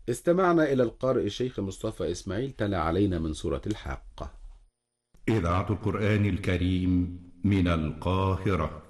استمعنا إلى القارئ الشيخ مصطفى إسماعيل تلا علينا من سورة الحاقة. إذاعة القرآن الكريم من القاهرة.